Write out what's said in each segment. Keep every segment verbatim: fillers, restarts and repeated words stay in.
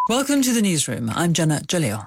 Welcome to the newsroom. I'm Jenna Jalil.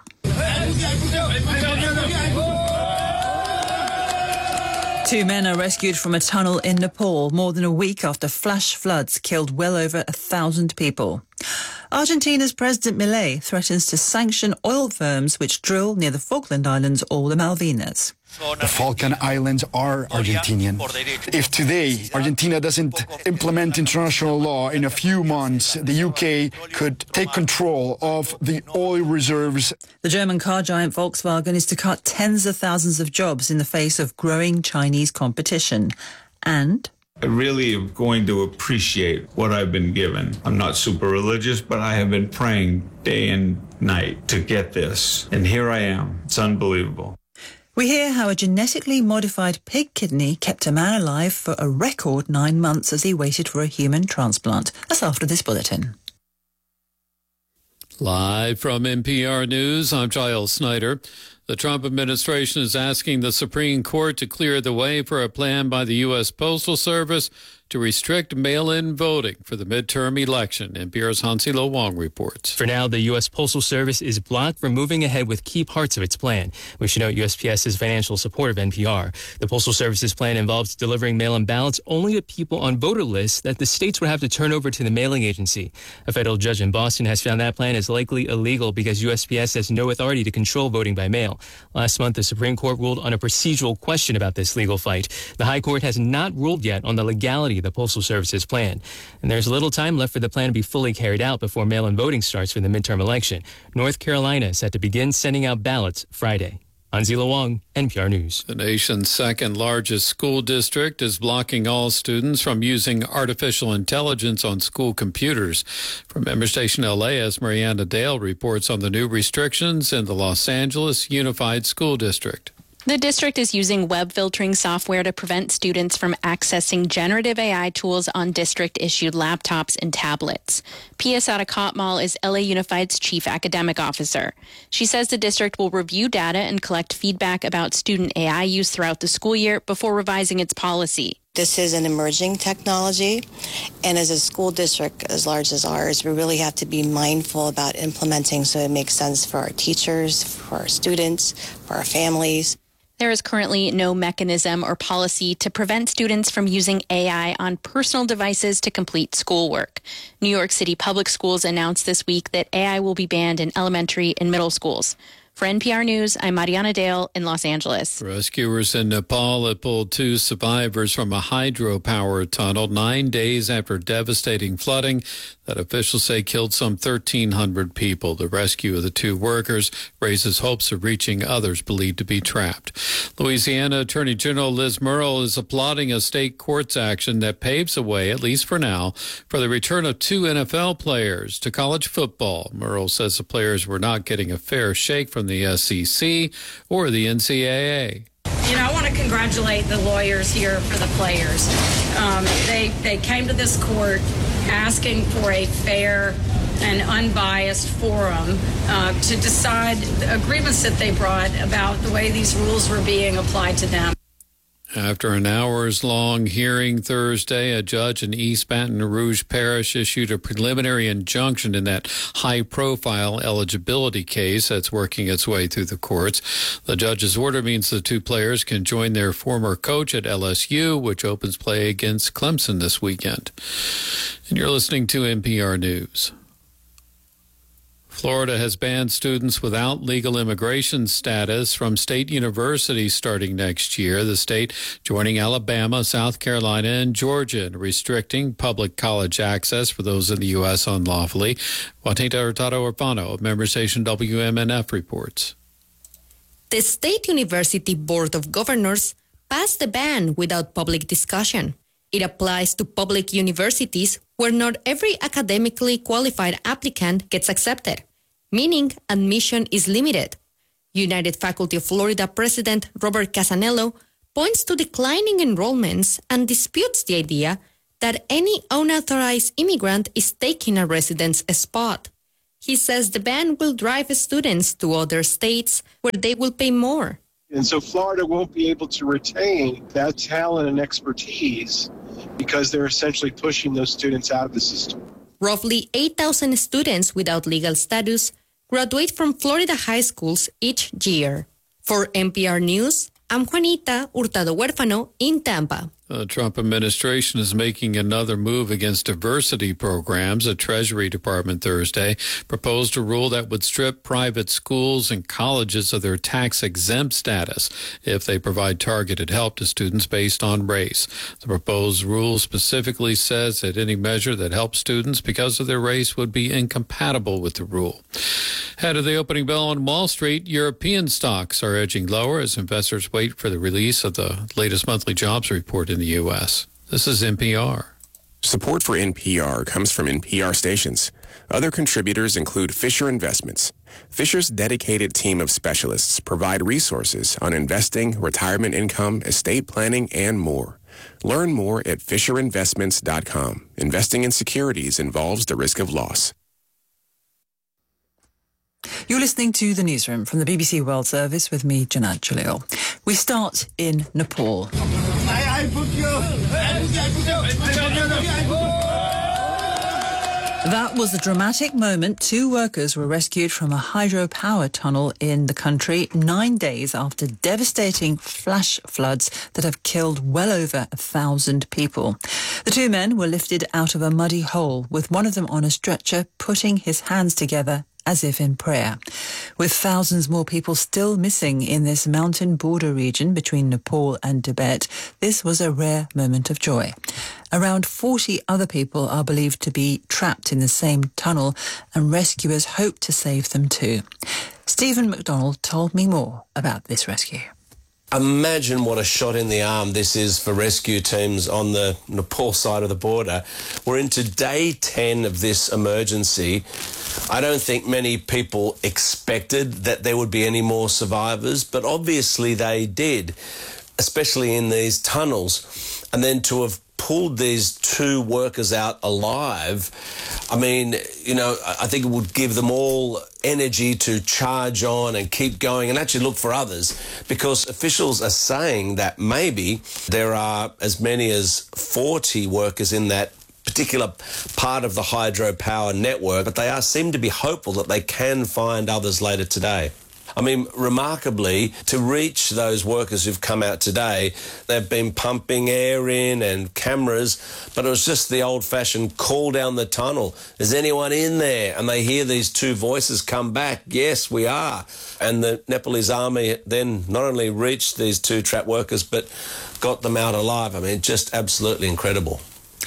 Two men are rescued from a tunnel in Nepal more than a week after flash floods killed well over a thousand people. Argentina's President Milei threatens to sanction oil firms which drill near the Falkland Islands or the Malvinas. The Falkland Islands are Argentinian. If today Argentina doesn't implement international law, in a few months the U K could take control of the oil reserves. The German car giant Volkswagen is to cut tens of thousands of jobs in the face of growing Chinese competition. And I really am going to appreciate what I've been given. I'm not super religious, but I have been praying day and night to get this. And here I am. It's unbelievable. We hear how a genetically modified pig kidney kept a man alive for a record nine months as he waited for a human transplant. That's after this bulletin. Live from N P R News, I'm Giles Snyder. The Trump administration is asking the Supreme Court to clear the way for a plan by the U S Postal Service to restrict mail-in voting for the midterm election. N P R's Hansi Lo Wong reports. For now, the U S Postal Service is blocked from moving ahead with key parts of its plan. We should note U S P S's financial support of N P R. The Postal Service's plan involves delivering mail-in ballots only to people on voter lists that the states would have to turn over to the mailing agency. A federal judge in Boston has found that plan is likely illegal because U S P S has no authority to control voting by mail. Last month, the Supreme Court ruled on a procedural question about this legal fight. The High Court has not ruled yet on the legality of the Postal Service's plan. And there's little time left for the plan to be fully carried out before mail-in voting starts for the midterm election. North Carolina is set to begin sending out ballots Friday. Hansi Lo Wong, N P R News. The nation's second largest school district is blocking all students from using artificial intelligence on school computers. From Member Station L A, as Mariana Dale reports on the new restrictions in the Los Angeles Unified School District. The district is using web filtering software to prevent students from accessing generative A I tools on district-issued laptops and tablets. Pia Sarakatmal is L A Unified's chief academic officer. She says the district will review data and collect feedback about student A I use throughout the school year before revising its policy. This is an emerging technology, and as a school district as large as ours, we really have to be mindful about implementing so it makes sense for our teachers, for our students, for our families. There is currently no mechanism or policy to prevent students from using A I on personal devices to complete schoolwork. New York City Public Schools announced this week that A I will be banned in elementary and middle schools. For N P R News, I'm Mariana Dale in Los Angeles. Rescuers in Nepal have pulled two survivors from a hydropower tunnel nine days after devastating flooding that officials say killed some thirteen hundred people. The rescue of the two workers raises hopes of reaching others believed to be trapped. Louisiana Attorney General Liz Murrill is applauding a state court's action that paves the way, at least for now, for the return of two N F L players to college football. Murrill says the players were not getting a fair shake from the S E C or the N C double A. You know, I want to congratulate the lawyers here for the players. Um, they they came to this court asking for a fair and unbiased forum uh, to decide the agreements that they brought about the way these rules were being applied to them. After an hours-long hearing Thursday, a judge in East Baton Rouge Parish issued a preliminary injunction in that high-profile eligibility case that's working its way through the courts. The judge's order means the two players can join their former coach at L S U, which opens play against Clemson this weekend. And you're listening to N P R News. Florida has banned students without legal immigration status from state universities starting next year. The state joining Alabama, South Carolina, and Georgia in restricting public college access for those in the U S unlawfully. Juanita Hurtado Urbano of Member Station W M N F reports. The State University Board of Governors passed the ban without public discussion. It applies to public universities where not every academically qualified applicant gets accepted, meaning admission is limited. United Faculty of Florida President Robert Casanello points to declining enrollments and disputes the idea that any unauthorized immigrant is taking a resident's spot. He says the ban will drive students to other states where they will pay more. And so Florida won't be able to retain that talent and expertise because they're essentially pushing those students out of the system. roughly eight thousand students without legal status graduate from Florida high schools each year. For N P R News, I'm Juanita Hurtado Huérfano in Tampa. The Trump administration is making another move against diversity programs. The Treasury Department Thursday proposed a rule that would strip private schools and colleges of their tax-exempt status if they provide targeted help to students based on race. The proposed rule specifically says that any measure that helps students because of their race would be incompatible with the rule. Ahead of the opening bell on Wall Street, European stocks are edging lower as investors wait for the release of the latest monthly jobs report in the U S. This is N P R. Support for N P R comes from N P R stations. Other contributors include Fisher Investments. Fisher's dedicated team of specialists provide resources on investing, retirement income, estate planning, and more. Learn more at fisher investments dot com. Investing in securities involves the risk of loss. You're listening to The Newsroom from the B B C World Service with me, Janat Jalil. We start in Nepal. That was a dramatic moment. Two workers were rescued from a hydropower tunnel in the country nine days after devastating flash floods that have killed well over a thousand people. The two men were lifted out of a muddy hole, with one of them on a stretcher putting his hands together as if in prayer. With thousands more people still missing in this mountain border region between Nepal and Tibet, this was a rare moment of joy. Around forty other people are believed to be trapped in the same tunnel, and rescuers hope to save them too. Stephen McDonald told me more about this rescue. Imagine what a shot in the arm this is for rescue teams on the Nepal side of the border. We're into day ten of this emergency. I don't think many people expected that there would be any more survivors, but obviously they did, especially in these tunnels. And then to have pulled these two workers out alive, I mean, you know, I think it would give them all energy to charge on and keep going and actually look for others, because officials are saying that maybe there are as many as forty workers in that particular part of the hydropower network, but they are seem to be hopeful that they can find others later today. I mean, remarkably, to reach those workers who've come out today, they've been pumping air in and cameras, but it was just the old-fashioned call down the tunnel. Is anyone in there? And they hear these two voices come back. Yes, we are. And the Nepalese army then not only reached these two trapped workers, but got them out alive. I mean, just absolutely incredible.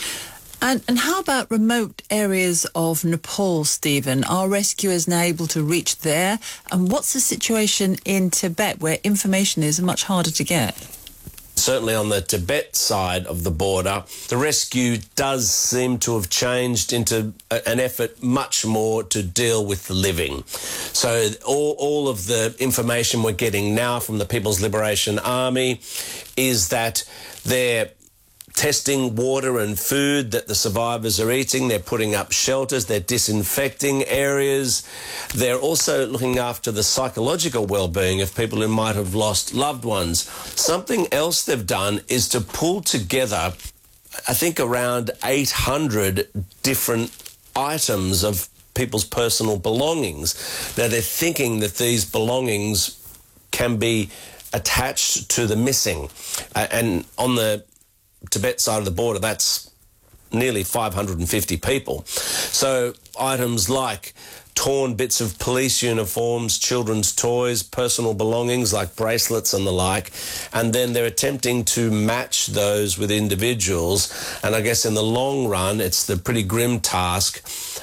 And, and how about remote areas of Nepal, Stephen? Are rescuers now able to reach there? And what's the situation in Tibet, where information is much harder to get? Certainly on the Tibet side of the border, the rescue does seem to have changed into a, an effort much more to deal with the living. So all, all of the information we're getting now from the People's Liberation Army is that they're testing water and food that the survivors are eating. They're putting up shelters. They're disinfecting areas. They're also looking after the psychological well-being of people who might have lost loved ones. Something else they've done is to pull together, I think, around eight hundred different items of people's personal belongings. Now, they're thinking that these belongings can be attached to the missing. Uh, and on the Tibet side of the border, that's nearly five hundred fifty people. So items like torn bits of police uniforms, children's toys, personal belongings like bracelets and the like, and then they're attempting to match those with individuals. And I guess in the long run, it's the pretty grim task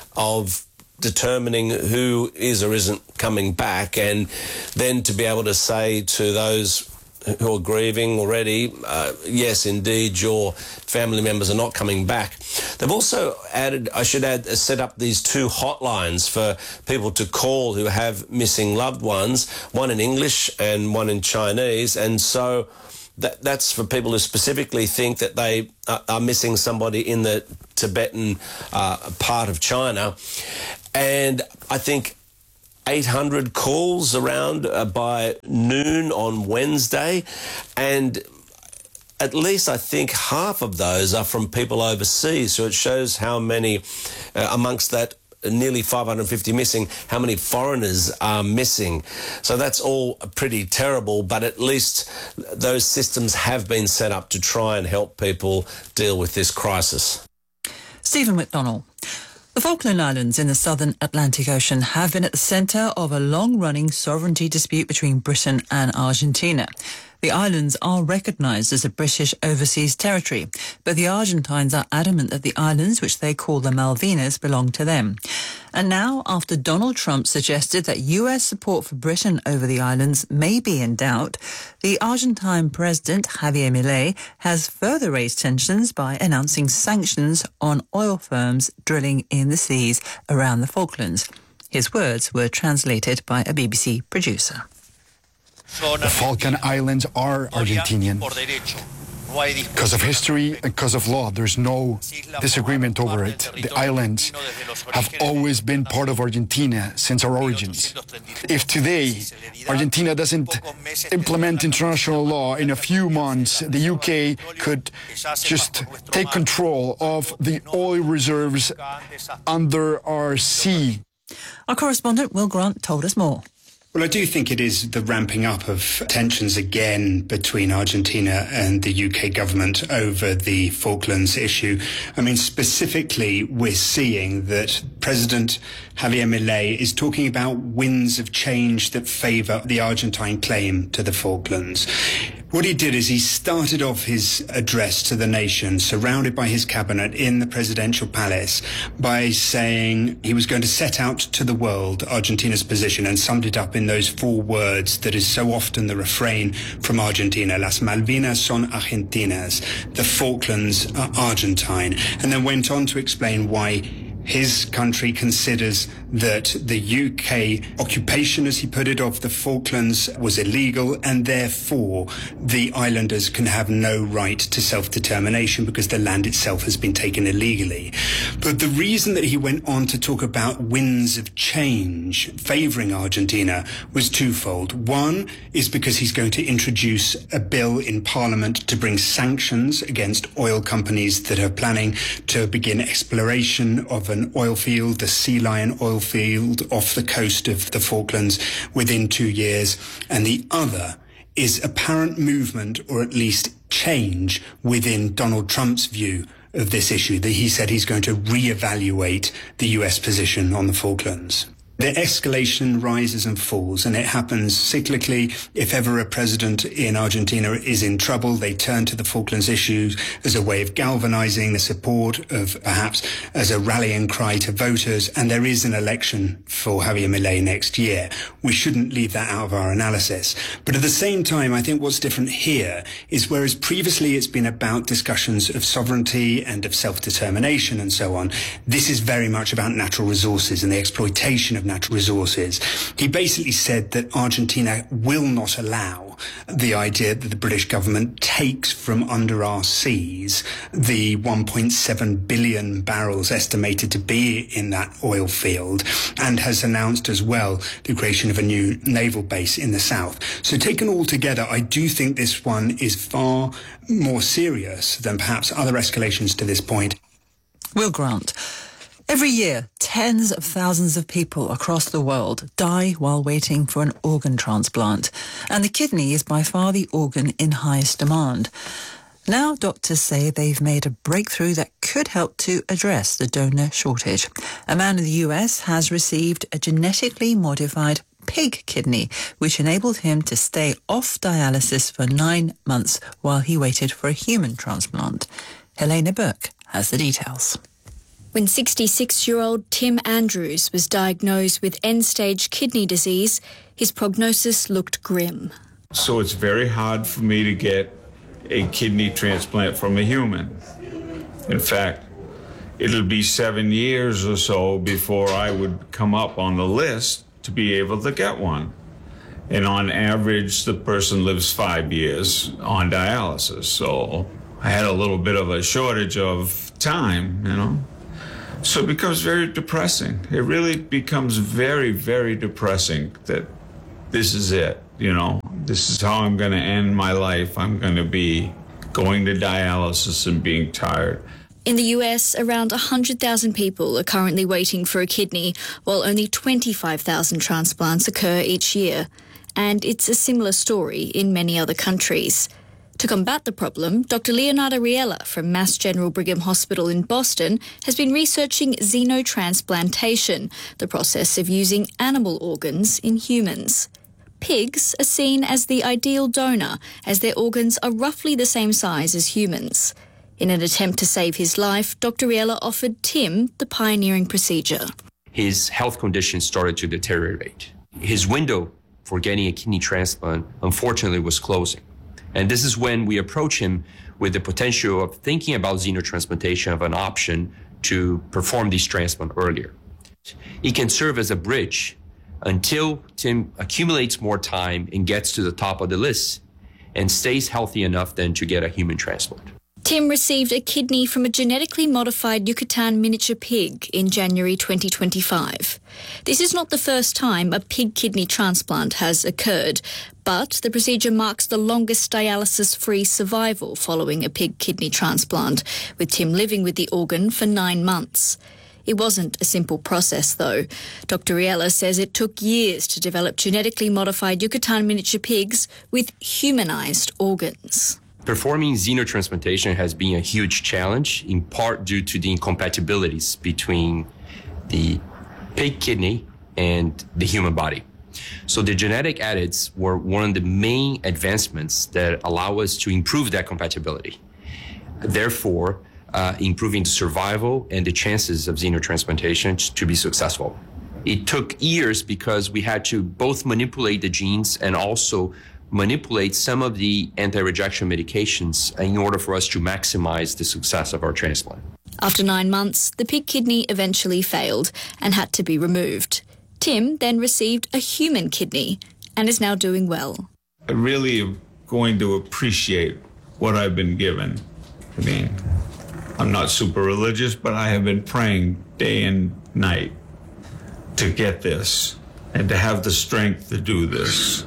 of determining who is or isn't coming back, and then to be able to say to those who are grieving already, uh, yes, indeed, your family members are not coming back. They've also added, I should add, set up these two hotlines for people to call who have missing loved ones, one in English and one in Chinese. And so that, that's for people who specifically think that they are, are missing somebody in the Tibetan uh, part of China. And I think eight hundred calls around uh, by noon on Wednesday, and at least I think half of those are from people overseas. So it shows how many, uh, amongst that nearly five hundred fifty missing, how many foreigners are missing. So that's all pretty terrible, but at least those systems have been set up to try and help people deal with this crisis. Stephen McDonnell. The Falkland Islands in the southern Atlantic Ocean have been at the centre of a long-running sovereignty dispute between Britain and Argentina. The islands are recognised as a British overseas territory, but the Argentines are adamant that the islands, which they call the Malvinas, belong to them. And now, after Donald Trump suggested that U S support for Britain over the islands may be in doubt, the Argentine President Javier Milei has further raised tensions by announcing sanctions on oil firms drilling in the seas around the Falklands. His words were translated by a B B C producer. The Falkland Islands are Argentinian. Because of history and because of law, there's no disagreement over it. The islands have always been part of Argentina since our origins. If today Argentina doesn't implement international law, in a few months the U K could just take control of the oil reserves under our sea. Our correspondent Will Grant told us more. Well, I do think it is the ramping up of tensions again between Argentina and the U K government over the Falklands issue. I mean, specifically, we're seeing that President Javier Milei is talking about winds of change that favour the Argentine claim to the Falklands. What he did is he started off his address to the nation, surrounded by his cabinet in the presidential palace, by saying he was going to set out to the world Argentina's position, and summed it up in those four words that is so often the refrain from Argentina: Las Malvinas son Argentinas, the Falklands are Argentine, and then went on to explain why his country considers that the U K occupation, as he put it, of the Falklands was illegal, and therefore the islanders can have no right to self-determination because the land itself has been taken illegally. But the reason that he went on to talk about winds of change favouring Argentina was twofold. One is because he's going to introduce a bill in Parliament to bring sanctions against oil companies that are planning to begin exploration of an oil field, the Sea Lion oil field off the coast of the Falklands, within two years. And the other is apparent movement, or at least change, within Donald Trump's view of this issue, that he said he's going to reevaluate the U S position on the Falklands. The escalation rises and falls, and it happens cyclically. If ever a president in Argentina is in trouble, they turn to the Falklands issue as a way of galvanizing the support of, perhaps as a rallying cry to voters. And there is an election for Javier Milei next year. We shouldn't leave that out of our analysis. But at the same time, I think what's different here is, whereas previously it's been about discussions of sovereignty and of self-determination and so on, this is very much about natural resources and the exploitation of natural resources. He basically said that Argentina will not allow the idea that the British government takes from under our seas the one point seven billion barrels estimated to be in that oil field, and has announced as well the creation of a new naval base in the south. So taken all together, I do think this one is far more serious than perhaps other escalations to this point. Will Grant. Every year, tens of thousands of people across the world die while waiting for an organ transplant, and the kidney is by far the organ in highest demand. Now doctors say they've made a breakthrough that could help to address the donor shortage. A man in the U S has received a genetically modified pig kidney, which enabled him to stay off dialysis for nine months while he waited for a human transplant. Helena Burke has the details. When sixty-six-year-old Tim Andrews was diagnosed with end-stage kidney disease, his prognosis looked grim. So it's very hard for me to get a kidney transplant from a human. In fact, it'll be seven years or so before I would come up on the list to be able to get one. And on average, the person lives five years on dialysis. So I had a little bit of a shortage of time, you know. So it becomes very depressing. It really becomes very, very depressing that this is it, you know. This is how I'm going to end my life. I'm going to be going to dialysis and being tired. In the U S, around one hundred thousand people are currently waiting for a kidney, while only twenty-five thousand transplants occur each year. And it's a similar story in many other countries. To combat the problem, Doctor Leonardo Riella from Mass General Brigham Hospital in Boston has been researching xenotransplantation, the process of using animal organs in humans. Pigs are seen as the ideal donor, as their organs are roughly the same size as humans. In an attempt to save his life, Doctor Riella offered Tim the pioneering procedure. His health condition started to deteriorate. His window for getting a kidney transplant, unfortunately, was closing. And this is when we approach him with the potential of thinking about xenotransplantation of an option to perform this transplant earlier. It can serve as a bridge until Tim accumulates more time and gets to the top of the list and stays healthy enough then to get a human transplant. Tim received a kidney from a genetically modified Yucatan miniature pig in January twenty twenty-five. This is not the first time a pig kidney transplant has occurred, but the procedure marks the longest dialysis-free survival following a pig kidney transplant, with Tim living with the organ for nine months. It wasn't a simple process, though. Doctor Riella says it took years to develop genetically modified Yucatan miniature pigs with humanized organs. Performing xenotransplantation has been a huge challenge, in part due to the incompatibilities between the pig kidney and the human body. So the genetic edits were one of the main advancements that allow us to improve that compatibility, therefore uh, improving the survival and the chances of xenotransplantation to be successful. It took years because we had to both manipulate the genes and also manipulate some of the anti-rejection medications in order for us to maximize the success of our transplant. After nine months, the pig kidney eventually failed and had to be removed. Tim then received a human kidney and is now doing well. I really am going to appreciate what I've been given. I mean, I'm not super religious, but I have been praying day and night to get this and to have the strength to do this.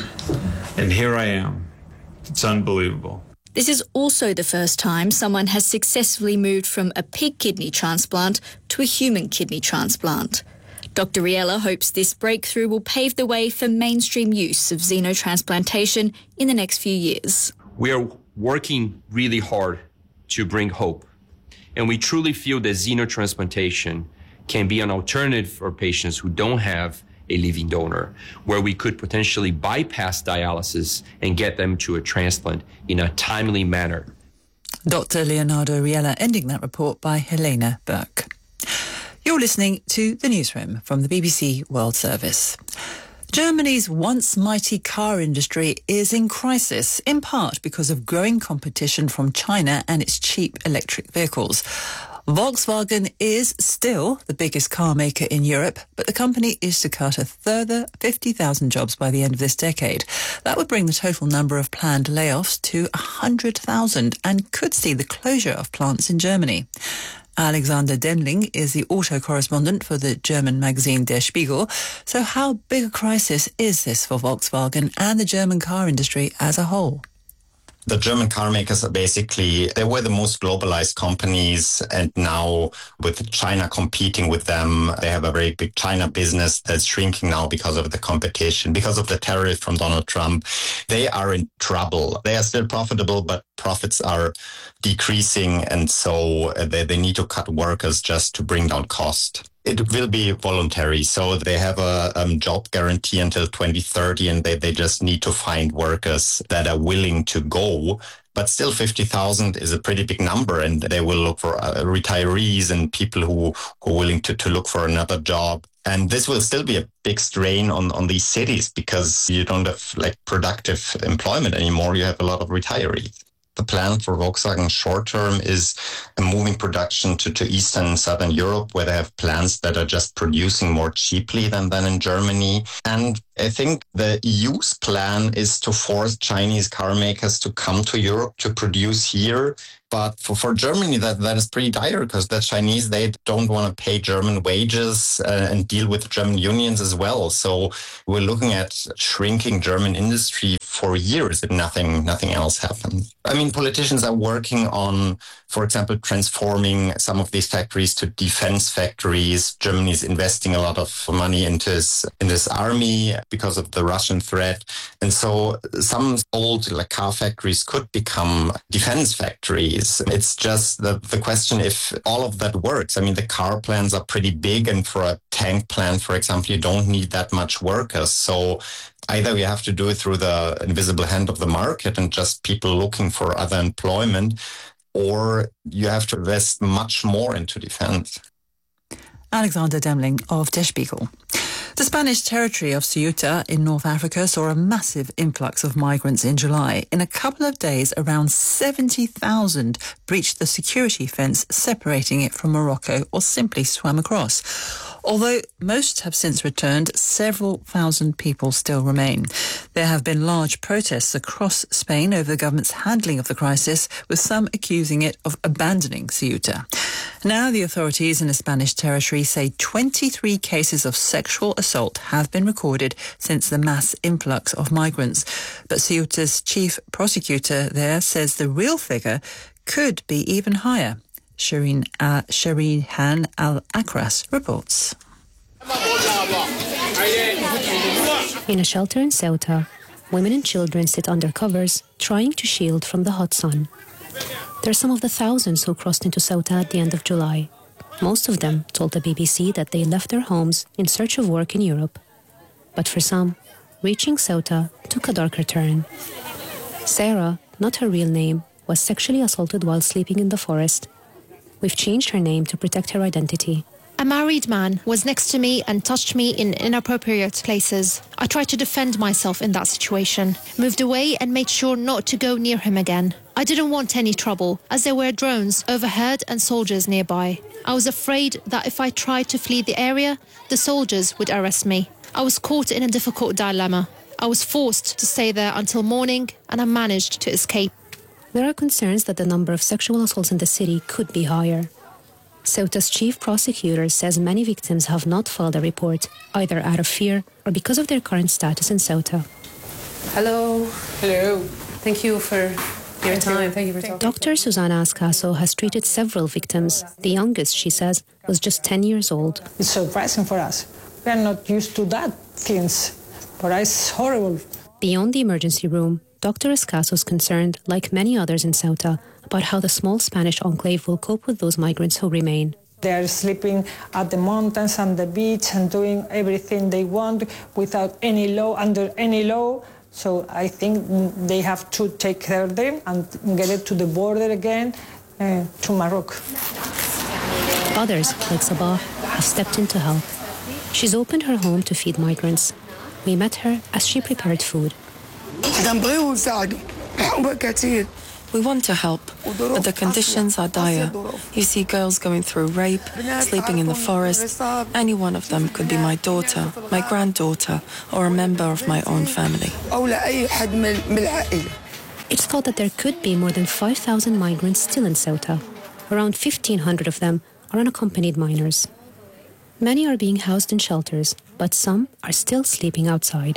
And here I am. It's unbelievable. This is also the first time someone has successfully moved from a pig kidney transplant to a human kidney transplant. Doctor Riella hopes this breakthrough will pave the way for mainstream use of xenotransplantation in the next few years. We are working really hard to bring hope, and we truly feel that xenotransplantation can be an alternative for patients who don't have a living donor, where we could potentially bypass dialysis and get them to a transplant in a timely manner. Doctor Leonardo Riella ending that report by Helena Burke. You're listening to The Newsroom from the B B C World Service. Germany's once mighty car industry is in crisis, in part because of growing competition from China and its cheap electric vehicles. Volkswagen is still the biggest car maker in Europe, but the company is to cut a further fifty thousand jobs by the end of this decade. That would bring the total number of planned layoffs to one hundred thousand and could see the closure of plants in Germany. Alexander Demling is the auto correspondent for the German magazine Der Spiegel. So how big a crisis is this for Volkswagen and the German car industry as a whole? The German car makers are basically, they were the most globalized companies, and now with China competing with them, they have a very big China business that's shrinking now because of the competition, because of the tariff from Donald Trump. They are in trouble. They are still profitable, but profits are decreasing, and so they, they need to cut workers just to bring down cost. It will be voluntary, so they have a um, job guarantee until twenty thirty, and they, they just need to find workers that are willing to go. But still, fifty thousand is a pretty big number, and they will look for uh, retirees and people who, who are willing to, to look for another job. And this will still be a big strain on, on these cities because you don't have like productive employment anymore. You have a lot of retirees. The plan for Volkswagen short term is moving production to, to Eastern and Southern Europe, where they have plants that are just producing more cheaply than, than in Germany, and I think the E U's plan is to force Chinese car makers to come to Europe to produce here. But for, for Germany, that, that is pretty dire because the Chinese, they don't want to pay German wages uh, and deal with German unions as well. So we're looking at shrinking German industry for years if nothing, nothing else happens. I mean, politicians are working on, for example, transforming some of these factories to defense factories. Germany is investing a lot of money into this, in this army because of the Russian threat. And so some old like car factories could become defense factories. It's just the, the question if all of that works. I mean, the car plants are pretty big, and for a tank plant, for example, you don't need that much workers. So either you have to do it through the invisible hand of the market and just people looking for other employment, or you have to invest much more into defense. Alexander Demling of Der Spiegel. The Spanish territory of Ceuta in North Africa saw a massive influx of migrants in July. In a couple of days, around seventy thousand breached the security fence separating it from Morocco or simply swam across. Although most have since returned, several thousand people still remain. There have been large protests across Spain over the government's handling of the crisis, with some accusing it of abandoning Ceuta. Now the authorities in the Spanish territory say twenty-three cases of sexual assault have been recorded since the mass influx of migrants. But Ceuta's chief prosecutor there says the real figure could be even higher. Shireen, uh, Shireen Al-Akras reports. In a shelter in Ceuta, women and children sit under covers, trying to shield from the hot sun. They're some of the thousands who crossed into Ceuta at the end of July. Most of them told the B B C that they left their homes in search of work in Europe. But for some, reaching Ceuta took a darker turn. Sarah, not her real name, was sexually assaulted while sleeping in the forest. We've changed her name to protect her identity. A married man was next to me and touched me in inappropriate places. I tried to defend myself in that situation, moved away and made sure not to go near him again. I didn't want any trouble, as there were drones overhead and soldiers nearby. I was afraid that if I tried to flee the area, the soldiers would arrest me. I was caught in a difficult dilemma. I was forced to stay there until morning, and I managed to escape. There are concerns that the number of sexual assaults in the city could be higher. Ceuta's chief prosecutor says many victims have not filed a report, either out of fear or because of their current status in Ceuta. Hello. Hello. Thank you for your time. Thank you for talking. Doctor Susana Ascaso has treated several victims. The youngest, she says, was just ten years old. It's surprising for us. We are not used to that things, but it's horrible. Beyond the emergency room, Doctor Ascaso is concerned, like many others in Ceuta, about how the small Spanish enclave will cope with those migrants who remain. They are sleeping at the mountains and the beach and doing everything they want without any law, under any law. So I think they have to take care of them and get it to the border again, uh, to Morocco. Others, like Sabah, have stepped in to help. She's opened her home to feed migrants. We met her as she prepared food. We want to help, but the conditions are dire. You see girls going through rape, sleeping in the forest. Any one of them could be my daughter, my granddaughter, or a member of my own family. It's thought that there could be more than five thousand migrants still in Ceuta. Around fifteen hundred of them are unaccompanied minors. Many are being housed in shelters, but some are still sleeping outside.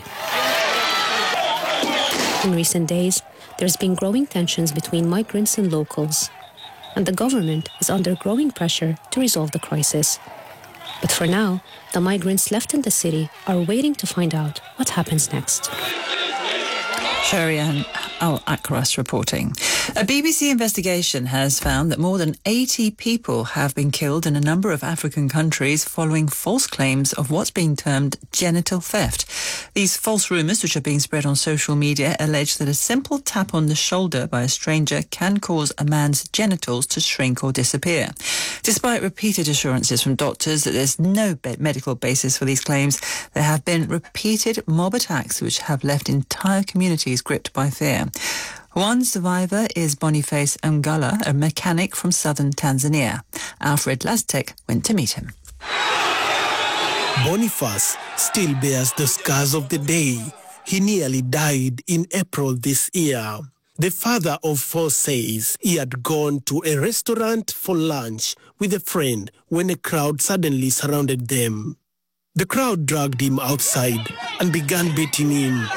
In recent days, there's been growing tensions between migrants and locals, and the government is under growing pressure to resolve the crisis. But for now, the migrants left in the city are waiting to find out what happens next. Sharian Al-Akras reporting. A B B C investigation has found that more than eighty people have been killed in a number of African countries following false claims of what's being termed genital theft. These false rumours, which are being spread on social media, allege that a simple tap on the shoulder by a stranger can cause a man's genitals to shrink or disappear. Despite repeated assurances from doctors that there's no medical basis for these claims, there have been repeated mob attacks which have left entire communities gripped by fear. One survivor is Boniface Ngala, a mechanic from southern Tanzania. Alfred Lastek went to meet him. Boniface still bears the scars of the day he nearly died in April this year. The father of four says he had gone to a restaurant for lunch with a friend when a crowd suddenly surrounded them. The crowd dragged him outside and began beating him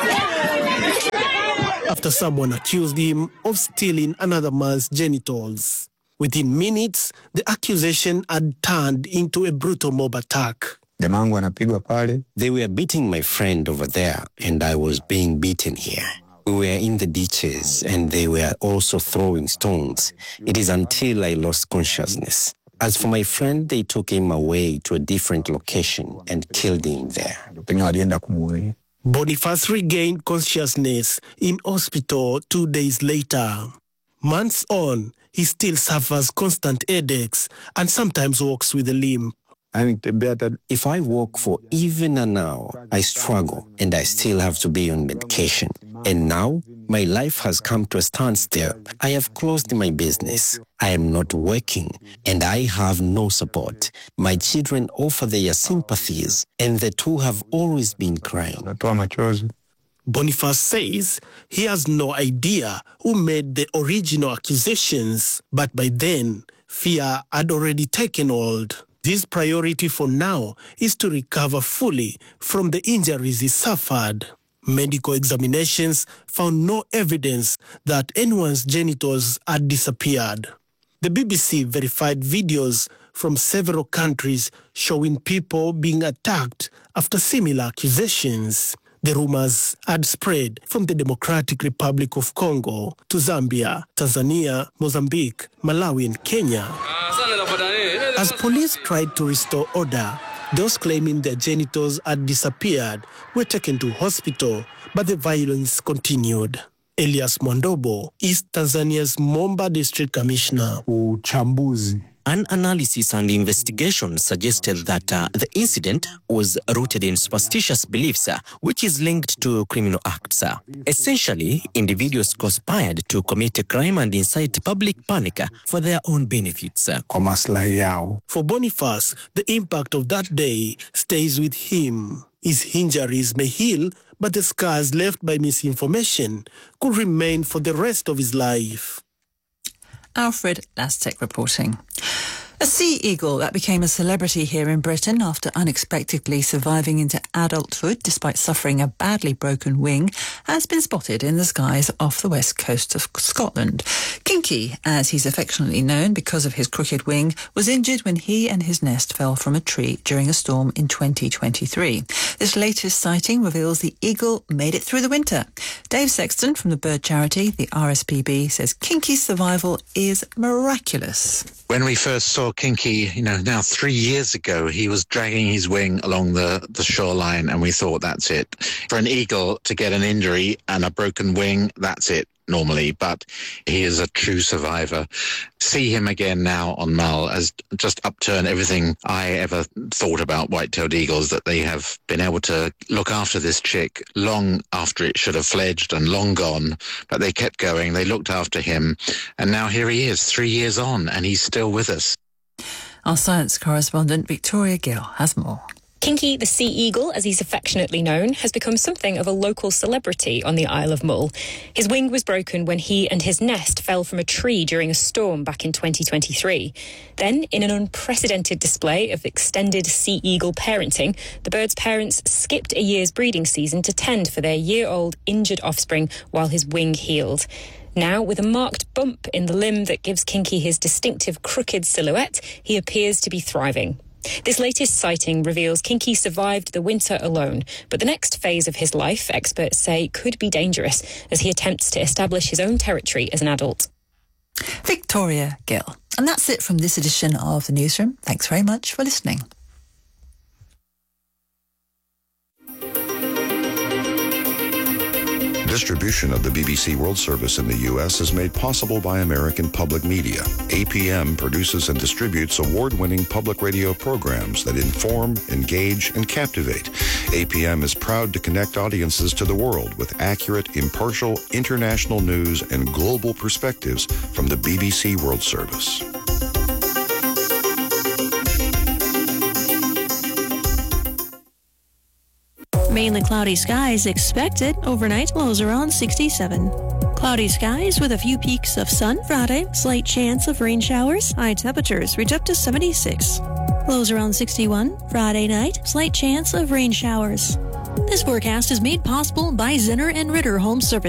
after someone accused him of stealing another man's genitals. Within minutes, the accusation had turned into a brutal mob attack. They were beating my friend over there, and I was being beaten here. We were in the ditches, and they were also throwing stones. It is until I lost consciousness. As for my friend, they took him away to a different location and killed him there. Boniface regained consciousness in hospital two days later. Months on, he still suffers constant headaches and sometimes walks with a limp. If I walk for even an hour, I struggle and I still have to be on medication. And now, my life has come to a standstill. I have closed my business. I am not working and I have no support. My children offer their sympathies and the two have always been crying. Boniface says he has no idea who made the original accusations, but by then, fear had already taken hold. His priority for now is to recover fully from the injuries he suffered. Medical examinations found no evidence that anyone's genitals had disappeared. The B B C verified videos from several countries showing people being attacked after similar accusations. The rumors had spread from the Democratic Republic of Congo to Zambia, Tanzania, Mozambique, Malawi, and Kenya. As police tried to restore order, those claiming their genitals had disappeared were taken to hospital, but the violence continued. Elias Mwandobo is Tanzania's Momba District Commissioner. An analysis and investigation suggested that uh, the incident was rooted in superstitious beliefs, uh, which is linked to criminal acts. Uh. Essentially, individuals conspired to commit a crime and incite public panic uh, for their own benefits. Uh. For Boniface, the impact of that day stays with him. His injuries may heal, but the scars left by misinformation could remain for the rest of his life. Alfred Lastek reporting. A sea eagle that became a celebrity here in Britain after unexpectedly surviving into adulthood despite suffering a badly broken wing has been spotted in the skies off the west coast of Scotland. Kinky, as he's affectionately known because of his crooked wing, was injured when he and his nest fell from a tree during a storm in twenty twenty-three. This latest sighting reveals the eagle made it through the winter. Dave Sexton from the bird charity, the R S P B, says Kinky's survival is miraculous. When we first saw Kinky, you know, now three years ago, he was dragging his wing along the, the shoreline and we thought that's it. For an eagle to get an injury and a broken wing, that's it normally, but he is a true survivor. See him again now on Mull has just upturned everything I ever thought about white-tailed eagles, that they have been able to look after this chick long after it should have fledged and long gone, but they kept going, they looked after him, and now here he is, three years on, and he's still with us. Our science correspondent Victoria Gill has more. Kinky, the sea eagle, as he's affectionately known, has become something of a local celebrity on the Isle of Mull. His wing was broken when he and his nest fell from a tree during a storm back in twenty twenty-three. Then, in an unprecedented display of extended sea eagle parenting, the bird's parents skipped a year's breeding season to tend for their year-old injured offspring while his wing healed. Now, with a marked bump in the limb that gives Kinky his distinctive crooked silhouette, he appears to be thriving. This latest sighting reveals Kinky survived the winter alone, but the next phase of his life, experts say, could be dangerous as he attempts to establish his own territory as an adult. Victoria Gill. And that's it from this edition of The Newsroom. Thanks very much for listening. Distribution of the B B C World Service in the U S is made possible by American Public Media. A P M produces and distributes award-winning public radio programs that inform, engage, and captivate. A P M is proud to connect audiences to the world with accurate, impartial, international news and global perspectives from the B B C World Service. Mainly cloudy skies expected. Overnight, lows around sixty-seven. Cloudy skies with a few peaks of sun. Friday, slight chance of rain showers. High temperatures reach up to seventy-six. Lows around sixty-one. Friday night, slight chance of rain showers. This forecast is made possible by Zinner and Ritter Home Service.